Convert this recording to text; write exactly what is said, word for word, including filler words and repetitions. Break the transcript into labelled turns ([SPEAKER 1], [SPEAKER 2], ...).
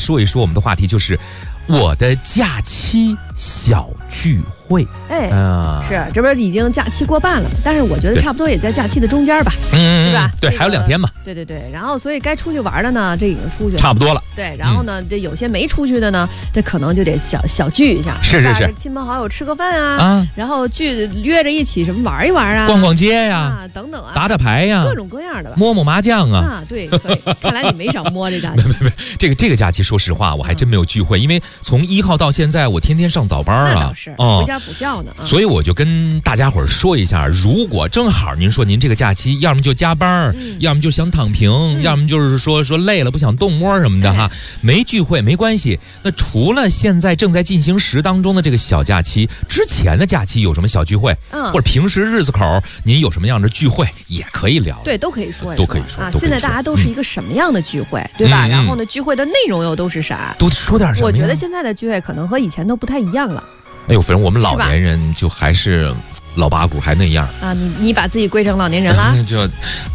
[SPEAKER 1] 说一说我们的话题，就是我的假期小聚会。
[SPEAKER 2] 哎，
[SPEAKER 1] 啊，
[SPEAKER 2] 是这边已经假期过半了，但是我觉得差不多也在假期的中间吧，
[SPEAKER 1] 嗯，
[SPEAKER 2] 是吧？
[SPEAKER 1] 对，
[SPEAKER 2] 这个
[SPEAKER 1] 还有两天嘛。
[SPEAKER 2] 对对对，然后所以该出去玩的呢，这已经出去了，
[SPEAKER 1] 差不多了。
[SPEAKER 2] 对，然后呢，这有些没出去的呢，这可能就得小小聚一下，
[SPEAKER 1] 是是是，
[SPEAKER 2] 亲朋好友吃个饭啊，
[SPEAKER 1] 啊，
[SPEAKER 2] 然后聚约着一起什么玩一玩啊，
[SPEAKER 1] 逛逛街呀，
[SPEAKER 2] 啊等等啊，
[SPEAKER 1] 打打牌呀，
[SPEAKER 2] 各种各样的吧，
[SPEAKER 1] 摸摸麻将啊。
[SPEAKER 2] 啊，对，可以。看来你没少摸这假期。
[SPEAKER 1] 没没没，这个这个假期，说实话，我还真没有聚会，因为从一号到现在，我天天上早班啊，
[SPEAKER 2] 那倒是，
[SPEAKER 1] 哦、
[SPEAKER 2] 回家补觉呢。啊、
[SPEAKER 1] 所以我就跟大家伙儿说一下，如果正好您说您这个假期，要么就加班，嗯、要么就想躺平，嗯、要么就是说说累了不想动摸什么的哈，没聚会没关系。那除了现在正在进行时当中的这个小假期，之前的假期有什么小聚会，嗯、或者平时日子口您有什么样的聚会，也可以聊。
[SPEAKER 2] 对，都可以说一说，
[SPEAKER 1] 都可以说
[SPEAKER 2] 啊。现在大家都是一个什么样的聚会，嗯、对吧？嗯、然后呢，聚会的内容又都是啥？
[SPEAKER 1] 都说点什么？
[SPEAKER 2] 我觉得现在的聚会可能和以前都不太一样了。
[SPEAKER 1] 哎呦，反正我们老年人就还是老八股，还那样
[SPEAKER 2] 啊！你你把自己归成老年人了？
[SPEAKER 1] 就